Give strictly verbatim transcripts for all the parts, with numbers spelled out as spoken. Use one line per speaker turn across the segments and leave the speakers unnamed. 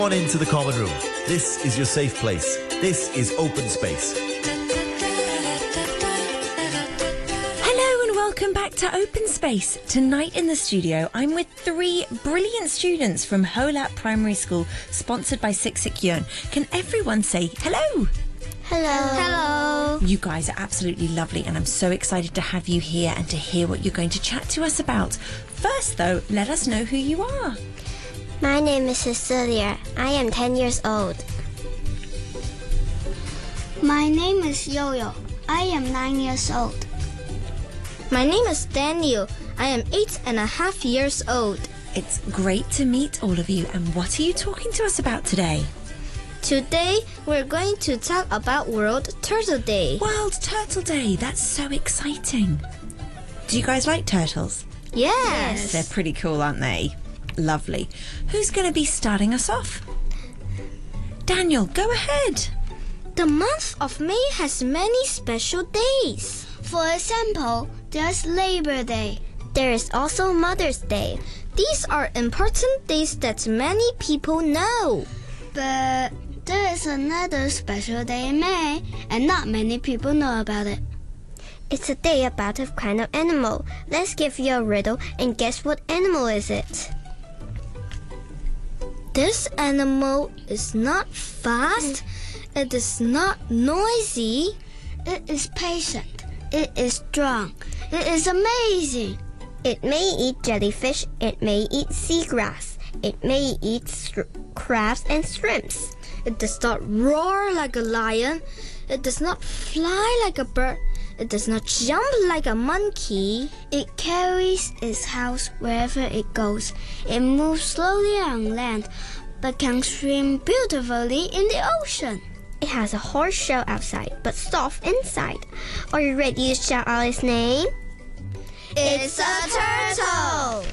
On into the common room. This is your safe place. This is open space.
Hello and welcome back to Open Space. Tonight in the studio, I'm with three brilliant students from Holap Primary School, sponsored by Siksik Yeon. Can everyone say hello?
Hello. Hello.
You guys are absolutely lovely and I'm so excited to have you here and to hear what you're going to chat to us about. First though, let us know who you are.
My name is Cecilia. I am ten years old.
My name is Yo-Yo. I am nine years old.
My name is Daniel. I am eight and a half years old.
It's great to meet all of you. And what are you talking to us about today?
Today, we're going to talk about World Turtle Day.
World Turtle Day. That's so exciting. Do you guys like turtles?
Yes.
They're pretty cool, aren't they? Lovely. Who's going to be starting us off? Daniel, go ahead.
The month of May has many special days.
For example, there's Labor Day.
There is also Mother's Day.
These are important days that many people know.
But there is another special day in May, and not many people know about it.
It's a day about a kind of animal. Let's give you a riddle and guess what animal is it?
This animal is not fast. It is not noisy.
It is patient. It is strong. It is amazing.
It may eat jellyfish. It may eat seagrass. It may eat sh- crabs and shrimps.
It does not roar like a lion. It does not fly like a bird. It does not jump like a monkey.
It carries its house wherever it goes. It moves slowly on land, but can swim beautifully in the ocean.
It has a hard shell outside, but soft inside. Are you ready to shout out its name?
It's a turtle!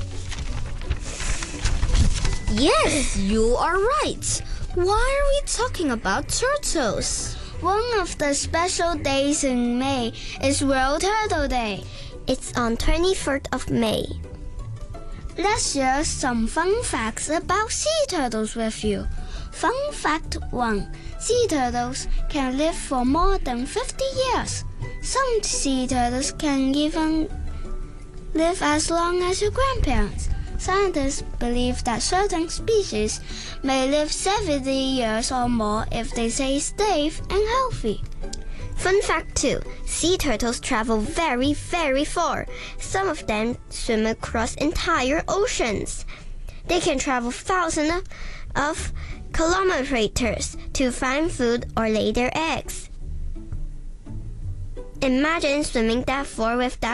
Yes, you are right. Why are we talking about turtles?
One of the special days in May is World Turtle Day.
It's on twenty-third of May.
Let's share some fun facts about sea turtles with you. Fun fact one. Sea turtles can live for more than fifty years. Some sea turtles can even live as long as your grandparents. Scientists believe that certain species may live seventy years or more if they stay safe and healthy.
Fun fact two. Sea turtles travel very, very far. Some of them swim across entire oceans. They can travel thousands of, of kilometers to find food or lay their eggs. Imagine swimming that far without